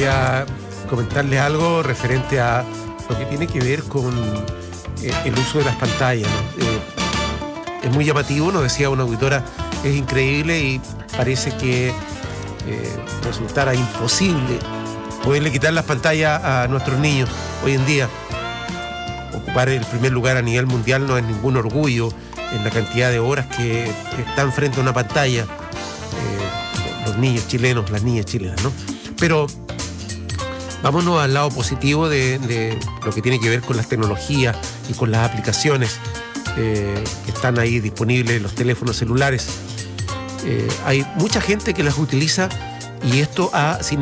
quería comentarles algo referente a lo que tiene que ver con el uso de las pantallas, ¿no? Es muy llamativo, nos decía una auditora, es increíble y parece que resultara imposible poderle quitar las pantallas a nuestros niños hoy en día. Ocupar el primer lugar a nivel mundial no es ningún orgullo en la cantidad de horas que están frente a una pantalla los niños chilenos, las niñas chilenas, ¿no? Pero vámonos al lado positivo de lo que tiene que ver con las tecnologías y con las aplicaciones que están ahí disponibles en los teléfonos celulares. Hay mucha gente que las utiliza y esto ha significado